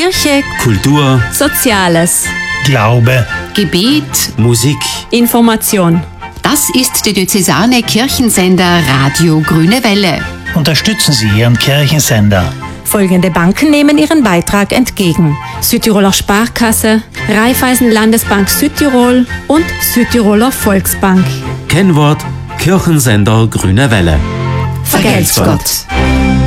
Kirche, Kultur, Soziales, Glaube, Gebet. Musik. Information. Das ist der diözesane Kirchensender Radio Grüne Welle. unterstützen Sie Ihren Kirchensender. Folgende Banken nehmen ihren Beitrag entgegen: Südtiroler Sparkasse, Raiffeisen Landesbank Südtirol und Südtiroler Volksbank. Kennwort: Kirchensender Grüne Welle. Vergelt's Gott.